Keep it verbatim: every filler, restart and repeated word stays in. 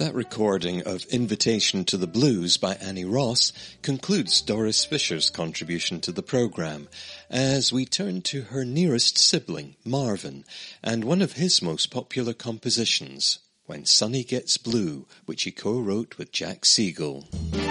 That recording of Invitation to the Blues by Annie Ross concludes Doris Fisher's contribution to the programme, as we turn to her nearest sibling, Marvin, and one of his most popular compositions, When Sunny Gets Blue, which he co-wrote with Jack Siegel.